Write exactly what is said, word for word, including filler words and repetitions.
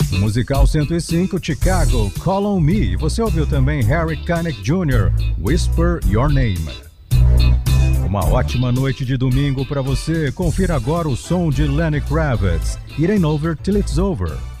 Musical cento e cinco, Chicago, Call on Me. Você ouviu também Harry Connick Júnior, Whisper Your Name. Uma ótima noite de domingo para você. Confira agora o som de Lenny Kravitz, It Ain't Over Till It's Over.